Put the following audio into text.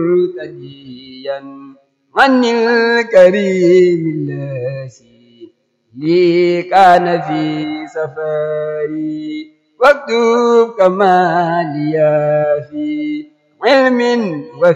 مرتديا عن الكريم الذي لي كان في سفري واكتب كما لي في علم